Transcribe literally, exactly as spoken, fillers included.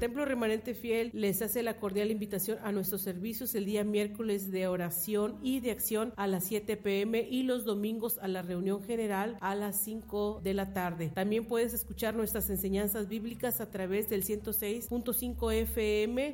Templo Remanente Fiel les hace la cordial invitación a nuestros servicios el día miércoles de oración y de acción a las siete pm y los domingos a la reunión general a las cinco de la tarde. También puedes escuchar nuestras enseñanzas bíblicas a través del ciento seis punto cinco F M